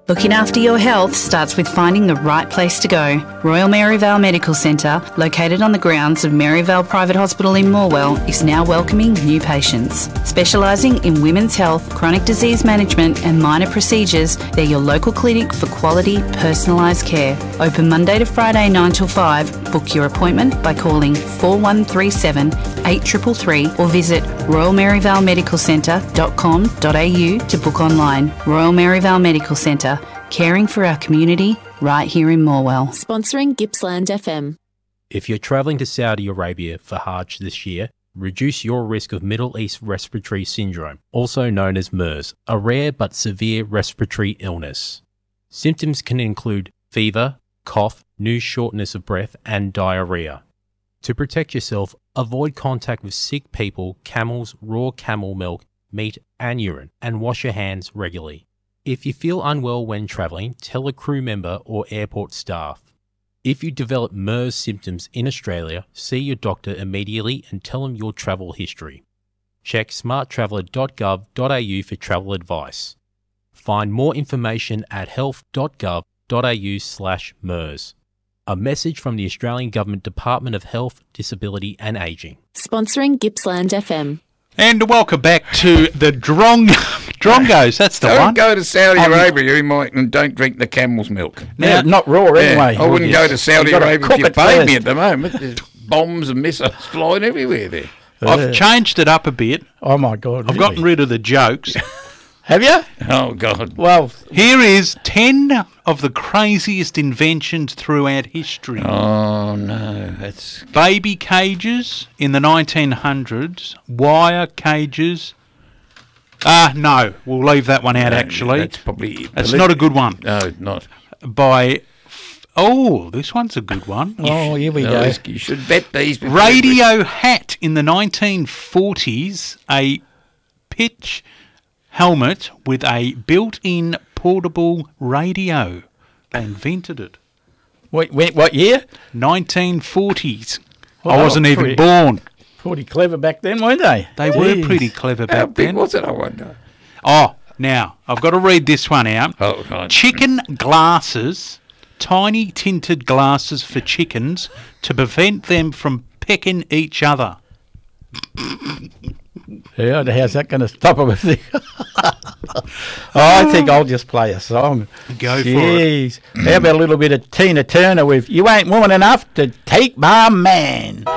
Looking after your health starts with finding the right place to go. Royal Maryvale Medical Centre, located on the grounds of Maryvale Private Hospital in Morwell, is now welcoming new patients. Specialising in women's health, chronic disease management and minor procedures, they're your local clinic for quality, personalised care. Open Monday to Friday 9 till 5. Book your appointment by calling 4137 8333 or visit royalmaryvalemedicalcentre.com.au to book online. Royal Maryvale Medical Centre, caring for our community right here in Morwell. Sponsoring Gippsland FM. If you're travelling to Saudi Arabia for Hajj this year, reduce your risk of Middle East Respiratory Syndrome, also known as MERS, a rare but severe respiratory illness. Symptoms can include fever, cough, new shortness of breath, and diarrhea. To protect yourself, avoid contact with sick people, camels, raw camel milk, meat, and urine, and wash your hands regularly. If you feel unwell when travelling, tell a crew member or airport staff. If you develop MERS symptoms in Australia, see your doctor immediately and tell them your travel history. Check smarttraveller.gov.au for travel advice. Find more information at health.gov.au/MERS. A message from the Australian Government Department of Health, Disability and Ageing. Sponsoring Gippsland FM. And welcome back to the Drongos. That's the one. Don't go to Saudi Arabia, and don't drink the camel's milk. Now, not raw anyway. I wouldn't go to Saudi Arabia if you paid first. me at the moment. There's bombs and missiles flying everywhere there. I've changed it up a bit. Oh, my God. I've gotten rid of the jokes. Have you? Oh, God. Well, here is 10 of the craziest inventions throughout history. Oh, no. That's baby cages in the 1900s, wire cages. No, we'll leave that one out, actually. That's probably... That's not a good one. No, not. This one's a good one. Oh, here we go. You should bet these. Radio hat in the 1940s, a pitch helmet with a built-in portable radio. They invented it. Wait, what year? 1940s. Well, I wasn't even born. Pretty clever back then, weren't they? They were pretty clever back then. How big was it, I wonder? Oh, now, I've got to read this one out. Oh, right. Chicken glasses, tiny tinted glasses for chickens to prevent them from pecking each other. Yeah, how's that going to stop them? I think I'll just play a song. Go for it. How about a little bit of Tina Turner with You Ain't Woman Enough to Take My Man?